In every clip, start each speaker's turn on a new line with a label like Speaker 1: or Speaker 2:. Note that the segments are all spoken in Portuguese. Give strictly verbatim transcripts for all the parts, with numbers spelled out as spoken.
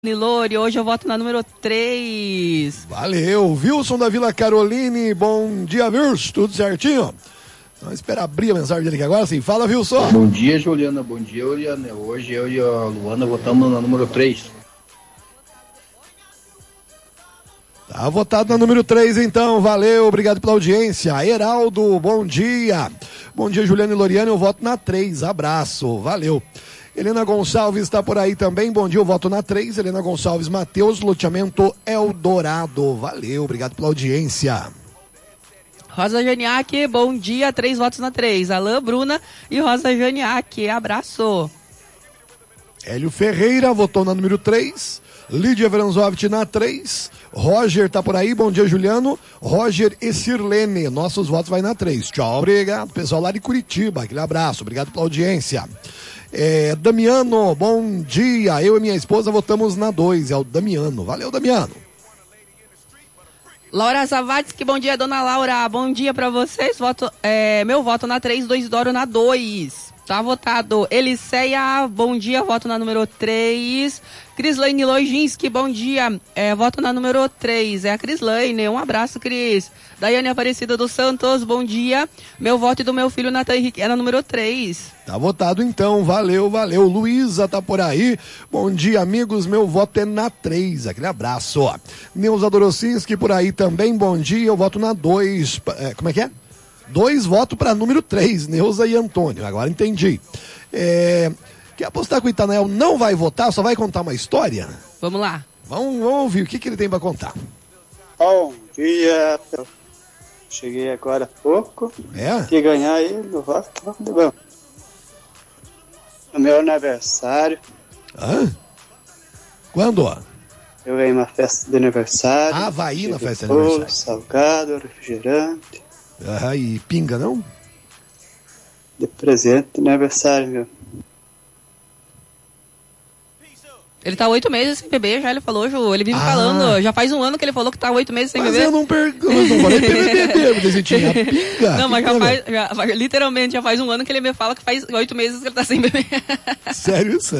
Speaker 1: Nilori, hoje eu voto na número três.
Speaker 2: Valeu, Wilson da Vila Caroline, bom dia, Wilson, tudo certinho? Vamos esperar abrir a mensagem dele aqui agora, sim, fala, Wilson.
Speaker 3: Bom dia, Juliana, bom dia, Juliana, hoje eu e a Luana votamos na número três.
Speaker 2: Tá votado na número três, então, valeu, obrigado pela audiência. Heraldo, bom dia. Bom dia, Juliana e Loriane, eu voto na três, abraço, valeu. Helena Gonçalves está por aí também, bom dia, eu voto na três. Helena Gonçalves, Matheus, loteamento Eldorado, valeu, obrigado pela audiência.
Speaker 1: Rosa Janiak, bom dia, três votos na três. Alain, Bruna e Rosa Janiak, abraço.
Speaker 2: Hélio Ferreira, votou na número três. Lídia Veranzovic na três. Roger tá por aí, bom dia, Juliano. Roger e Sirlene, nossos votos vai na três. Tchau, obrigado, pessoal lá de Curitiba, aquele abraço, obrigado pela audiência. É, Damiano, bom dia, eu e minha esposa votamos na dois, é o Damiano, valeu, Damiano.
Speaker 1: Laura Zavatsky, bom dia, dona Laura, bom dia pra vocês, voto, é, meu voto na três, dois Doro na dois, tá votado. Eliceia, bom dia, voto na número três. Crislaine Lojinski, bom dia, é, voto na número três, é a Crislaine, um abraço, Cris. Daiane Aparecida dos Santos, bom dia, meu voto e do meu filho Natan Henrique é na número três.
Speaker 2: Tá votado então, valeu, valeu. Luísa tá por aí, bom dia, amigos, meu voto é na três, aquele abraço. Neuza Dorocinski por aí também, bom dia, eu voto na dois, é, como é que é? Dois votos para número três, Neuza e Antônio, agora entendi. É... Quer apostar que o Itanael não vai votar, só vai contar uma história?
Speaker 1: Vamos lá.
Speaker 2: Vamos, vamos ouvir o que, que ele tem para contar.
Speaker 4: Bom dia, cheguei agora há pouco.
Speaker 2: É?
Speaker 4: Que ganhar aí no voto, tudo bom. No meu aniversário.
Speaker 2: Hã? Quando?
Speaker 4: Eu ganhei uma festa de aniversário.
Speaker 2: Ah, vai ir na festa de
Speaker 4: bolo,
Speaker 2: aniversário.
Speaker 4: Salgado, refrigerante.
Speaker 2: Ah, e pinga, não?
Speaker 4: De presente de aniversário, meu.
Speaker 1: Ele tá oito meses sem beber, já ele falou, Ju. Ele vive ah. falando, já faz um ano que ele falou que tá oito meses sem
Speaker 2: mas
Speaker 1: beber.
Speaker 2: Mas eu não pergunto, não falei P B B, porque tinha pinga.
Speaker 1: Não, mas já faz, já, literalmente, já faz um ano que ele me fala que faz oito meses que ele tá sem beber.
Speaker 2: Sério isso?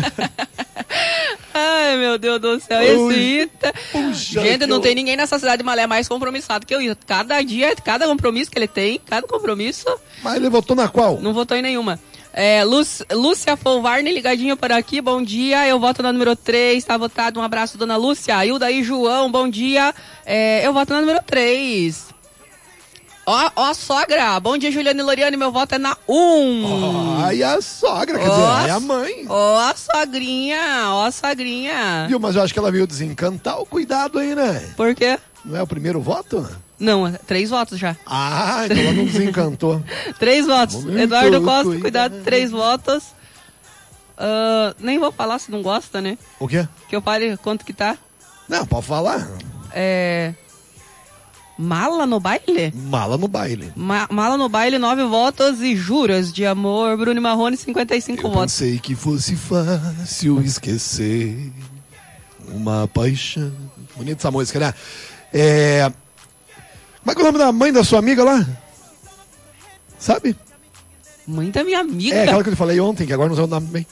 Speaker 1: Ai, meu Deus do céu, esse Ita. Gente, não eu... tem ninguém nessa cidade de Malé mais compromissado que eu. Cada dia, cada compromisso que ele tem, cada compromisso.
Speaker 2: Mas ele votou na qual?
Speaker 1: Não votou em nenhuma. É, Lúcia, Lúcia Folvarne, ligadinho por aqui, bom dia, eu voto na número três, tá votado, um abraço, dona Lúcia. Hilda e João, bom dia, é, eu voto na número três. Ó, ó a sogra, bom dia, Juliana e Loriane, meu voto é na um.
Speaker 2: Ó, e a sogra, quer ó, dizer, é a mãe.
Speaker 1: Ó a sogrinha, ó a sogrinha.
Speaker 2: Viu, mas eu acho que ela veio desencantar o cuidado aí, né?
Speaker 1: Por quê?
Speaker 2: Não é o primeiro voto?
Speaker 1: Não, três votos já.
Speaker 2: Ah, então ela não desencantou.
Speaker 1: Três votos. Momento, Eduardo Costa, cuidado, cuidado três votos. Uh, nem vou falar se não gosta, né?
Speaker 2: O quê?
Speaker 1: Que eu fale quanto que tá.
Speaker 2: Não, pode falar.
Speaker 1: É... Mala no baile?
Speaker 2: Mala no baile.
Speaker 1: Ma- mala no baile, nove votos e juras de amor. Bruno Marrone, cinquenta e cinco
Speaker 2: eu
Speaker 1: votos.
Speaker 2: Eu pensei que fosse fácil esquecer uma paixão. Bonita essa música, né? É... Como é que é o nome da mãe da sua amiga lá? Sabe?
Speaker 1: Mãe da minha amiga?
Speaker 2: É, aquela que eu falei ontem, que agora não sei o nome bem.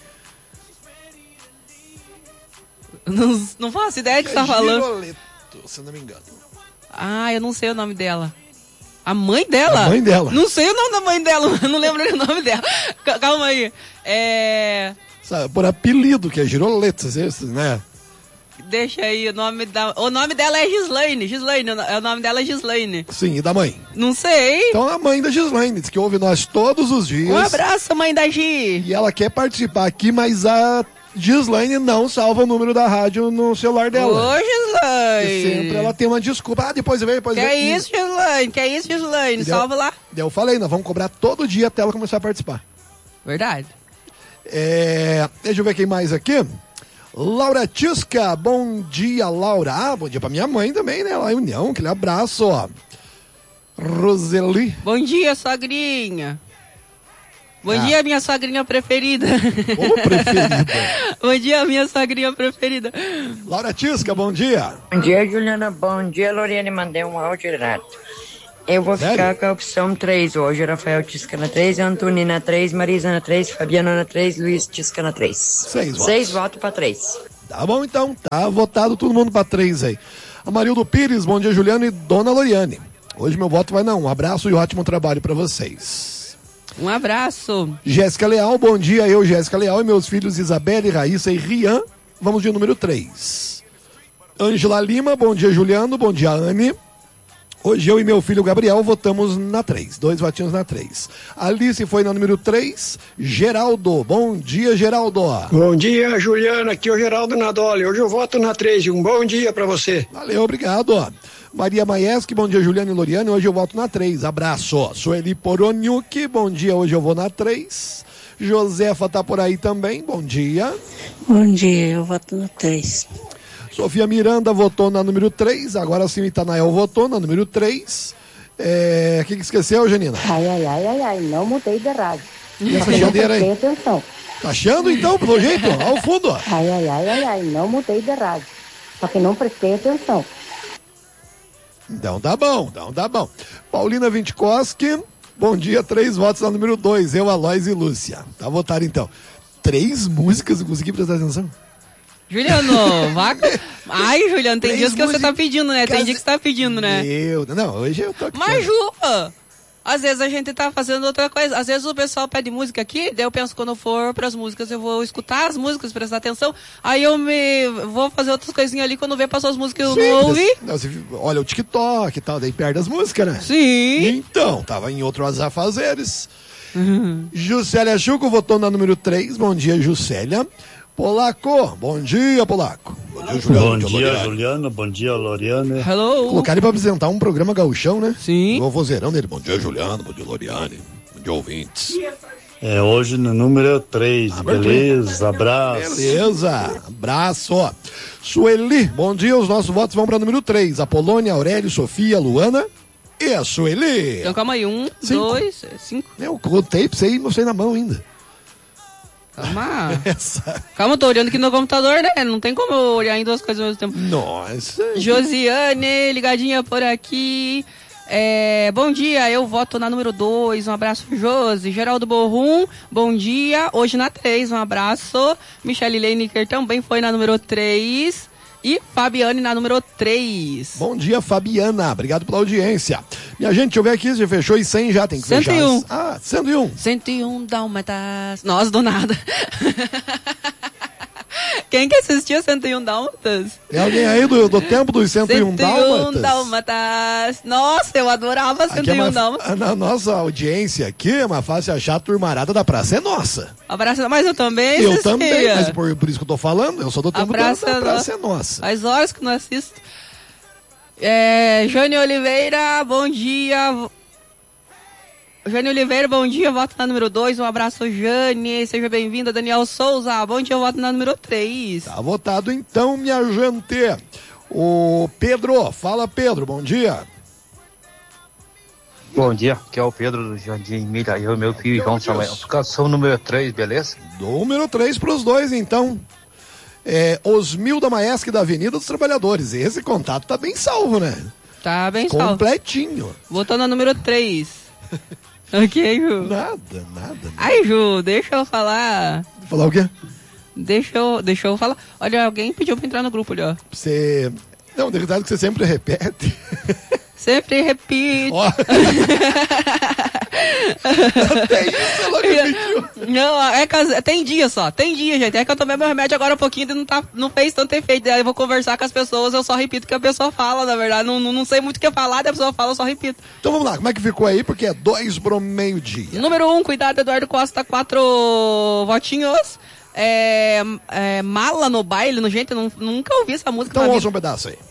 Speaker 1: Não, não faço ideia do que você tá falando.
Speaker 2: Giroleto, se não me engano.
Speaker 1: Ah, eu não sei o nome dela. A mãe dela?
Speaker 2: A mãe dela.
Speaker 1: Não sei o nome da mãe dela, não lembro o nome dela. Calma aí. É...
Speaker 2: Sabe, por apelido, que é Giroleto, né?
Speaker 1: Deixa aí, o nome da... O nome dela é Gislaine, Gislaine, o nome dela é Gislaine.
Speaker 2: Sim, e da mãe?
Speaker 1: Não sei.
Speaker 2: Então a mãe da Gislaine, diz que ouve nós todos os dias.
Speaker 1: Um abraço, mãe da Gi.
Speaker 2: E ela quer participar aqui, mas a Gislaine não salva o número da rádio no celular dela.
Speaker 1: Ô, Gislaine.
Speaker 2: E sempre ela tem uma desculpa. Ah, depois vem, depois
Speaker 1: que
Speaker 2: vem.
Speaker 1: Que é isso, Gislaine? Que é isso, Gislaine? Salva lá.
Speaker 2: Daí eu falei, nós vamos cobrar todo dia até ela começar a participar.
Speaker 1: Verdade.
Speaker 2: É, deixa eu ver quem mais aqui. Laura Tisca, bom dia, Laura. Ah, bom dia pra minha mãe também, né? Lá em União, aquele abraço, ó. Roseli.
Speaker 1: Bom dia, sogrinha. Bom ah. dia, minha sogrinha preferida.
Speaker 2: Ô, preferida.
Speaker 1: Bom dia, minha sogrinha preferida.
Speaker 2: Laura Tisca, bom dia.
Speaker 5: Bom dia, Juliana. Bom dia, Loriane. Mandei um áudio direto. Eu vou Sério? ficar com a opção três hoje. Rafael Tisca na três, Antônio na três, Marisa na três, Fabiana na três, Luiz Tisca na três.
Speaker 2: Seis votos.
Speaker 5: Seis votos para três.
Speaker 2: Tá bom, então. Tá votado todo mundo pra três aí. Amarildo Pires, bom dia, Juliano e Dona Loriane. Hoje meu voto vai na um. Um abraço e ótimo trabalho pra vocês.
Speaker 1: Um abraço.
Speaker 2: Jéssica Leal, bom dia. Eu, Jéssica Leal, e meus filhos Isabelle, Raíssa e Rian. Vamos de número três. Ângela Lima, bom dia, Juliano. Bom dia, Anne. Hoje eu e meu filho Gabriel votamos na três. Dois votinhos na três. Alice foi na número três. Geraldo, bom dia, Geraldo.
Speaker 6: Bom dia, Juliana. Aqui é o Geraldo Nadoli. Hoje eu voto na três. Um bom dia pra você.
Speaker 2: Valeu, obrigado. Maria Maieski, bom dia, Juliano e Loriane. Hoje eu voto na três. Abraço. Sueli Poroniuk, bom dia. Hoje eu vou na três. Josefa tá por aí também. Bom dia.
Speaker 7: Bom dia, eu voto na três.
Speaker 2: Sofia Miranda votou na número três, agora sim o Itanael votou na número três. É... O que, que esqueceu, Janina?
Speaker 8: Ai, ai, ai, ai, ai, não mudei de rádio.
Speaker 2: E essa chadeira aí?
Speaker 8: Prestei atenção.
Speaker 2: Tá achando então, pelo jeito? Ao fundo.
Speaker 8: Ai, ai, ai, ai, ai, não mudei de rádio. Só que não prestei atenção.
Speaker 2: Então tá bom, então tá bom. Paulina Vintkoski, bom dia, três votos na número dois, eu, Aloys e Lúcia. Tá votado então. Três músicas, não consegui prestar atenção.
Speaker 1: Juliano, vaca. Ai, Juliano, tem
Speaker 2: Três
Speaker 1: dias que você tá
Speaker 2: músicas.
Speaker 1: pedindo, né? Tem dia que você tá pedindo, né?
Speaker 2: Meu, não, hoje eu tô aqui.
Speaker 1: Mas, Ju, às vezes a gente tá fazendo outra coisa. Às vezes o pessoal pede música aqui, daí eu penso quando eu for pras músicas, eu vou escutar as músicas, prestar atenção. Aí eu me vou fazer outras coisinhas ali, quando vê, passou as músicas que eu
Speaker 2: Sim,
Speaker 1: não ouvi.
Speaker 2: Não, você olha o TikTok e tal, daí perde as músicas, né?
Speaker 1: Sim.
Speaker 2: Então, tava em outros afazeres. Uhum. Juscelia Chuco votou na número três. Bom dia, Juscelia. Polaco, bom dia, Polaco. Bom dia, Juliano.
Speaker 9: Bom dia, Juliano. Bom dia, Loriane.
Speaker 1: Hello.
Speaker 2: Colocaram pra apresentar um programa gauchão, né?
Speaker 1: Sim.
Speaker 2: O vozeirão dele. Bom dia, Juliano. Bom dia, Loriane. Bom dia, ouvintes.
Speaker 9: É hoje no número três, ah, beleza? Abraço.
Speaker 2: Beleza, abraço. Sueli, bom dia. Os nossos votos vão para número três. Apolônia, Aurélio, Sofia, Luana e a Sueli.
Speaker 1: Então calma aí, um,
Speaker 2: cinco.
Speaker 1: dois, cinco.
Speaker 2: Eu coloquei pra você e mostrei na mão ainda.
Speaker 1: Calma.
Speaker 2: Essa.
Speaker 1: Calma, eu tô olhando aqui no computador, né? Não tem como eu olhar em duas coisas ao mesmo tempo.
Speaker 2: Nossa.
Speaker 1: Josiane, ligadinha por aqui. É, bom dia, eu voto na número dois. Um abraço, Josi. Geraldo Borrum, bom dia. Hoje na três, um abraço. Michele Leiniker também foi na número três. E Fabiane na número três.
Speaker 2: Bom dia, Fabiana. Obrigado pela audiência. Minha gente, deixa eu ver aqui, já fechou e cem já, tem que
Speaker 1: cento e um.
Speaker 2: fechar. Ah, cento e um.
Speaker 1: cento e um dálmatas. Nossa, do nada. Quem que assistiu cento e um dálmatas?
Speaker 2: Tem alguém aí do, do tempo dos cento e um dálmatas?
Speaker 1: cento e um dálmatas. Nossa, eu adorava cento e um dálmatas.
Speaker 2: Na nossa audiência aqui, é mais fácil achar a turmarada da Praça é Nossa.
Speaker 1: A Praça, mas eu também
Speaker 2: Eu
Speaker 1: assistia.
Speaker 2: também, mas por, por isso que eu tô falando, eu sou do tempo da Praça, da Praça é Nossa.
Speaker 1: Faz horas que não assisto. É, Jane Oliveira, bom dia. Jane Oliveira, bom dia, voto na número dois, um abraço, Jane, seja bem-vinda. Daniel Souza, bom dia, eu voto na número três.
Speaker 2: Tá votado então, minha gente. O Pedro, fala Pedro, bom dia.
Speaker 10: Bom dia, aqui é o Pedro do Jardim Milha, eu e meu filho João Samuel. Aplicação número três, beleza?
Speaker 2: Número três pros dois, então. É, Osmilda Maesque da Avenida dos Trabalhadores, esse contato tá bem salvo, né?
Speaker 1: Tá bem salvo.
Speaker 2: Completinho.
Speaker 1: Votou na número três. Ok, Ju?
Speaker 2: Nada, nada, nada.
Speaker 1: Ai, Ju, deixa eu falar.
Speaker 2: Falar o quê?
Speaker 1: Deixa eu, deixa eu falar. Olha, alguém pediu pra entrar no grupo ali, ó.
Speaker 2: Você... Não, de verdade que você sempre repete.
Speaker 1: Sempre repito.
Speaker 2: Ó. Até isso ela repetiu.
Speaker 1: Não, é que tem dia só, tem dia, gente. É que eu tomei meu remédio agora um pouquinho e não, tá, não fez tanto efeito. Aí eu vou conversar com as pessoas, eu só repito o que a pessoa fala, na verdade. Não, não, não sei muito o que falar, daí a pessoa fala, eu só repito.
Speaker 2: Então vamos lá, como é que ficou aí? Porque é dois pro meio-dia.
Speaker 1: Número um, cuidado, Eduardo Costa, quatro votinhos. É, é, Mala no baile, no gente, eu não, nunca ouvi essa música.
Speaker 2: Então ouça um pedaço aí.